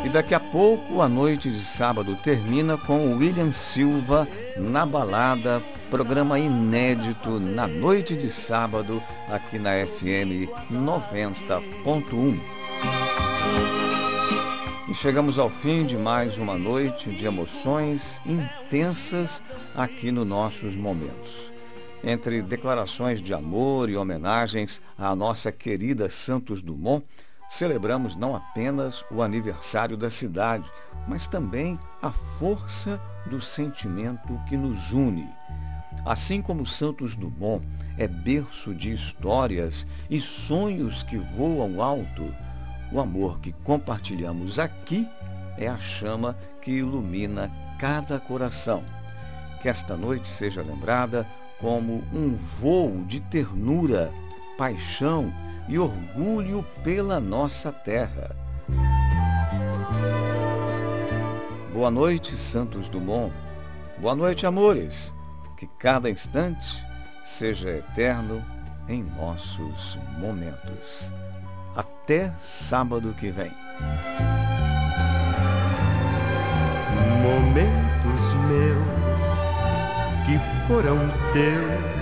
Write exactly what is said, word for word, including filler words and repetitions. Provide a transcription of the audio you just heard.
E daqui a pouco, a noite de sábado termina com o William Silva na balada, programa inédito na noite de sábado, aqui na F M noventa ponto um. E chegamos ao fim de mais uma noite de emoções intensas aqui nos nossos momentos. Entre declarações de amor e homenagens à nossa querida Santos Dumont, celebramos não apenas o aniversário da cidade, mas também a força do sentimento que nos une. Assim como Santos Dumont é berço de histórias e sonhos que voam alto, o amor que compartilhamos aqui é a chama que ilumina cada coração. Que esta noite seja lembrada como um voo de ternura, paixão e orgulho pela nossa terra. Boa noite, Santos Dumont. Boa noite, amores. Que cada instante seja eterno em nossos momentos. Até sábado que vem. Momentos meus que foram teus